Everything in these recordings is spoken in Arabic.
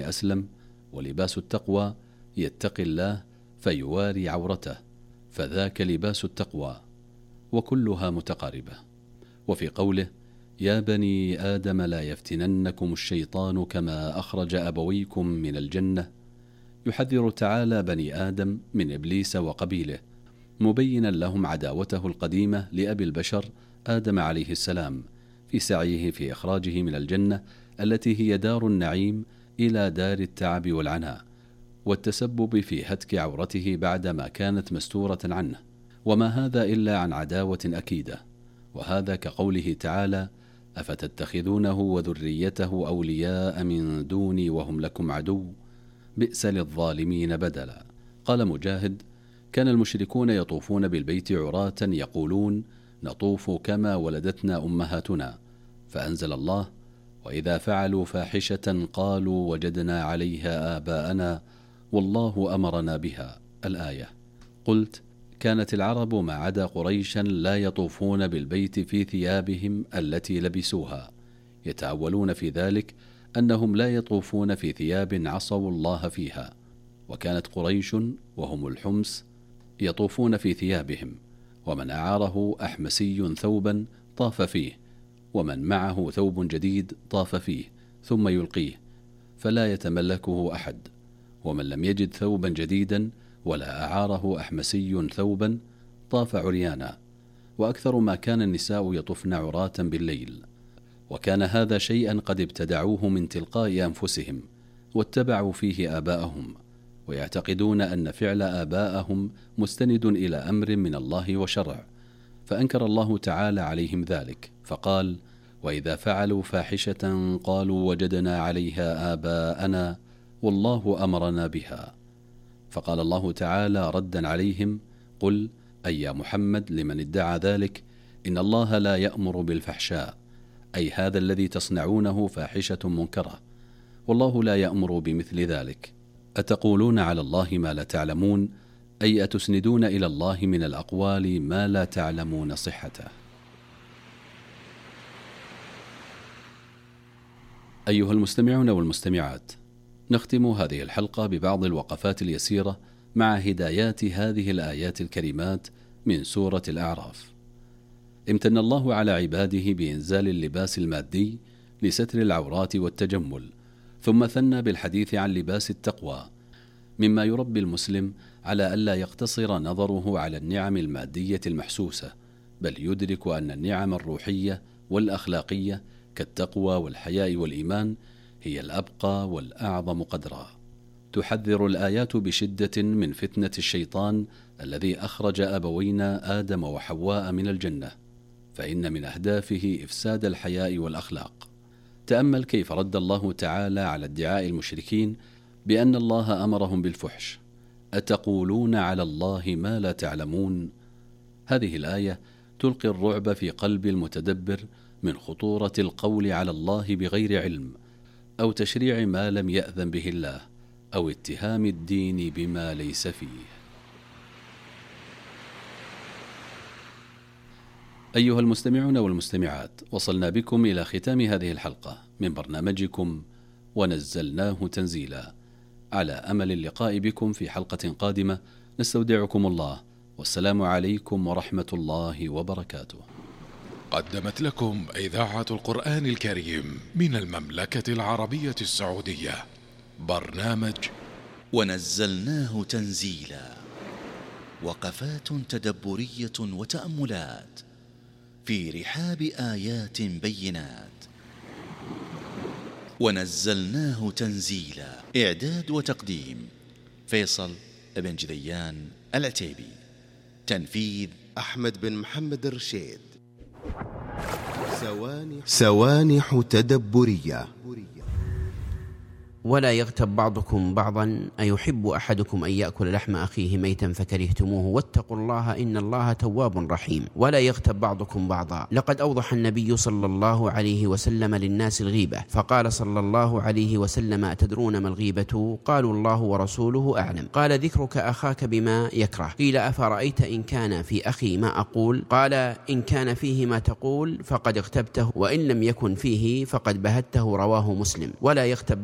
أسلم، ولباس التقوى يتقي الله فيواري عورته، فذاك لباس التقوى، وكلها متقاربة. وفي قوله: يا بني آدم لا يفتننكم الشيطان كما أخرج أبويكم من الجنة، يحذر تعالى بني آدم من إبليس وقبيله، مبينا لهم عداوته القديمة لأبي البشر آدم عليه السلام في سعيه في إخراجه من الجنة التي هي دار النعيم إلى دار التعب والعناء، والتسبب في هتك عورته بعدما كانت مستورة عنه، وما هذا إلا عن عداوة أكيدة. وهذا كقوله تعالى: أفتتخذونه وذريته أولياء من دوني وهم لكم عدو بئس للظالمين بدلا. قال مجاهد: كان المشركون يطوفون بالبيت عراة يقولون: نطوف كما ولدتنا أمهاتنا، فأنزل الله: وإذا فعلوا فاحشة قالوا وجدنا عليها آباءنا والله أمرنا بها، الآية. قلت: كانت العرب ما عدا قريشا لا يطوفون بالبيت في ثيابهم التي لبسوها، يتأولون في ذلك أنهم لا يطوفون في ثياب عصوا الله فيها، وكانت قريش وهم الحمس يطوفون في ثيابهم، ومن أعاره أحمسي ثوبا طاف فيه، ومن معه ثوب جديد طاف فيه ثم يلقيه فلا يتملكه أحد، ومن لم يجد ثوبا جديدا ولا أعاره أحمسي ثوبا طاف عريانا. وأكثر ما كان النساء يطفن عراة بالليل، وكان هذا شيئا قد ابتدعوه من تلقاء أنفسهم واتبعوا فيه آباءهم، ويعتقدون أن فعل آباءهم مستند إلى أمر من الله وشرع، فأنكر الله تعالى عليهم ذلك فقال: وإذا فعلوا فاحشة قالوا وجدنا عليها آباءنا والله أمرنا بها. فقال الله تعالى ردا عليهم: قل أي يا محمد لمن ادعى ذلك: إن الله لا يأمر بالفحشاء، أي هذا الذي تصنعونه فاحشة منكرة، والله لا يأمر بمثل ذلك. أتقولون على الله ما لا تعلمون، أي أتسندون إلى الله من الأقوال ما لا تعلمون صحته. أيها المستمعون والمستمعات، نختم هذه الحلقة ببعض الوقفات اليسيرة مع هدايات هذه الآيات الكريمات من سورة الأعراف. امتن الله على عباده بإنزال اللباس المادي لستر العورات والتجمل، ثم ثنى بالحديث عن لباس التقوى، مما يربي المسلم على ألا يقتصر نظره على النعم المادية المحسوسة، بل يدرك أن النعم الروحية والأخلاقية كالتقوى والحياء والإيمان هي الأبقى والأعظم قدرا. تحذر الآيات بشدة من فتنة الشيطان الذي أخرج أبوينا آدم وحواء من الجنة، فإن من أهدافه إفساد الحياء والأخلاق. تأمل كيف رد الله تعالى على ادعاء المشركين بأن الله أمرهم بالفحش: أتقولون على الله ما لا تعلمون. هذه الآية تلقي الرعب في قلب المتدبر من خطورة القول على الله بغير علم، أو تشريع ما لم يأذن به الله، أو اتهام الدين بما ليس فيه. أيها المستمعون والمستمعات، وصلنا بكم إلى ختام هذه الحلقة من برنامجكم ونزلناه تنزيلا. على أمل اللقاء بكم في حلقة قادمة، نستودعكم الله، والسلام عليكم ورحمة الله وبركاته. قدمت لكم إذاعة القرآن الكريم من المملكة العربية السعودية برنامج ونزلناه تنزيلا، وقفات تدبرية وتأملات في رحاب آيات بينات. ونزلناه تنزيلا، إعداد وتقديم فيصل بن جذيان العتيبي، تنفيذ أحمد بن محمد الرشيد. سوانح تدبرية. ولا يغتب بعضكم بعضا، أيحب أحدكم أن يأكل لحم أخيه ميتا فكرهتموه واتقوا الله إن الله تواب رحيم. ولا يغتب بعضكم بعضا، لقد أوضح النبي صلى الله عليه وسلم للناس الغيبة، فقال صلى الله عليه وسلم: أتدرون ما الغيبة؟ قالوا الله ورسوله أعلم. قال: ذكرك أخاك بما يكره. قيل: أفرأيت إن كان في أخي ما أقول؟ قال: إن كان فيه ما تقول فقد اغتبته، وإن لم يكن فيه فقد بهته. رواه مسلم. ولا يغتب بعضكم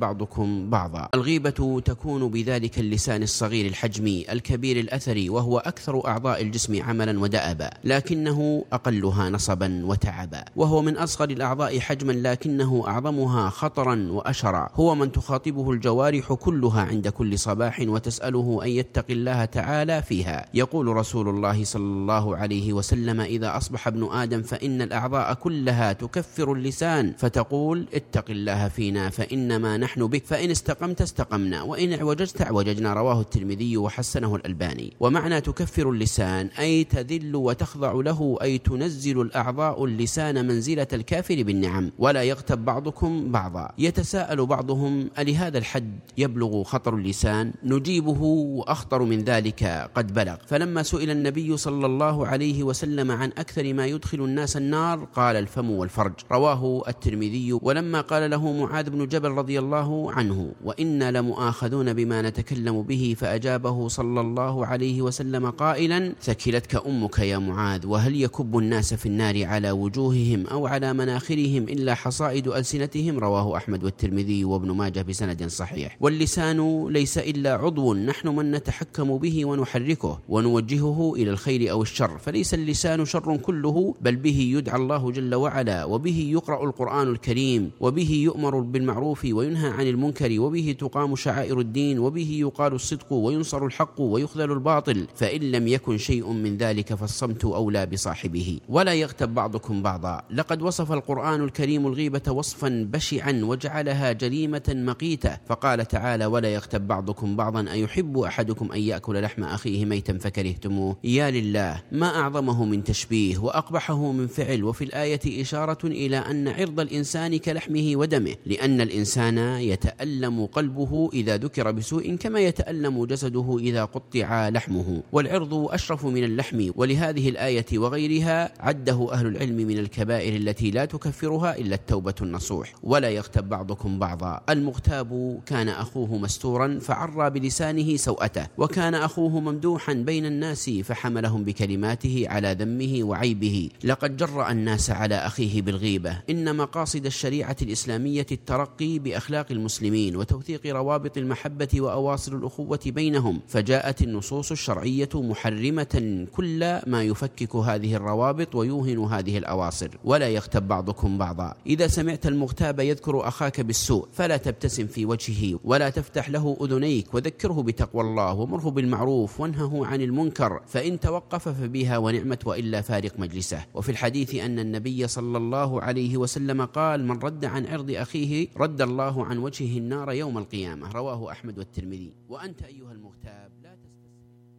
بعضكم بعضا. الغيبة تكون بذلك اللسان الصغير الحجم الكبير الأثر، وهو أكثر أعضاء الجسم عملا ودأبا، لكنه أقلها نصبا وتعبا، وهو من أصغر الأعضاء حجما لكنه أعظمها خطرا وأشرا. هو من تخاطبه الجوارح كلها عند كل صباح وتسأله أن يتقي الله تعالى فيها. يقول رسول الله صلى الله عليه وسلم: إذا أصبح ابن آدم فإن الأعضاء كلها تكفر اللسان فتقول: اتق الله فينا فإنما نحن بك، فإن استقمت استقمنا وإن اعوججت اعوججنا. رواه الترمذي وحسنه الألباني. ومعنى تكفر اللسان أي تذل وتخضع له، أي تنزل الأعضاء اللسان منزلة الكافر بالنعم. ولا يغتب بعضكم بعضا. يتساءل بعضهم: ألهذا الحد يبلغ خطر اللسان؟ نجيبه: وأخطر من ذلك قد بلغ. فلما سئل النبي صلى الله عليه وسلم عن أكثر ما يدخل الناس النار قال: الفم والفرج. رواه الترمذي. ولما قال له معاذ بن جبل رضي الله عنه: وإنا لمؤاخذون بما نتكلم به، فأجابه صلى الله عليه وسلم قائلا: ثكلتك أمك يا معاذ، وهل يكب الناس في النار على وجوههم أو على مناخرهم إلا حصائد ألسنتهم. رواه أحمد والترمذي وابن ماجه بسند صحيح. واللسان ليس إلا عضو نحن من نتحكم به ونحركه ونوجهه إلى الخير أو الشر، فليس اللسان شر كله، بل به يدعى الله جل وعلا، وبه يقرأ القرآن الكريم، وبه يؤمر بالمعروف وينهى عن المنكر، وبه تقام شعائر الدين، وبه يقال الصدق وينصر الحق ويخذل الباطل. فإن لم يكن شيء من ذلك فالصمت أولى بصاحبه. ولا يغتب بعضكم بعضا. لقد وصف القرآن الكريم الغيبة وصفا بشعا وجعلها جريمة مقيتة، فقال تعالى: ولا يغتب بعضكم بعضا أيحب أحدكم أن يأكل لحم أخيه ميتا فكرهتموه. يا لله، ما أعظمه من تشبيه وأقبحه من فعل. وفي الآية إشارة إلى أن عرض الإنسان كلحمه ودمه، لأن الإنسان يتألم قلبه إذا ذكر بسوء كما يتألم جسده إذا قطع لحمه، والعرض أشرف من اللحم. ولهذه الآية وغيرها عده أهل العلم من الكبائر التي لا تكفرها إلا التوبة النصوح. ولا يغتب بعضكم بعضا. المغتاب كان أخوه مستورا فعرى بلسانه سوءته، وكان أخوه ممدوحا بين الناس فحملهم بكلماته على ذمه وعيبه. لقد جرأ الناس على أخيه بالغيبة. إن مقاصد الشريعة الإسلامية الترقي بأخلاق المسلمين وتوثيق روابط المحبة وأواصر الأخوة بينهم، فجاءت النصوص الشرعية محرمة كل ما يفكك هذه الروابط ويوهن هذه الأواصر. ولا يغتب بعضكم بعضا. إذا سمعت المغتاب يذكر أخاك بالسوء فلا تبتسم في وجهه ولا تفتح له أذنيك، وذكره بتقوى الله ومره بالمعروف وانهه عن المنكر، فإن توقف فبها ونعمت، وإلا فارق مجلسه. وفي الحديث أن النبي صلى الله عليه وسلم قال: من رد عن عرض أخيه رد الله عن وجهه النار يوم القيامة. رواه أحمد والترمذي. وأنت أيها المغتاب لا تستسلم.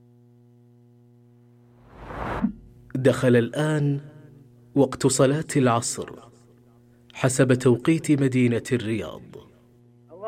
دخل الآن وقت صلاة العصر حسب توقيت مدينة الرياض.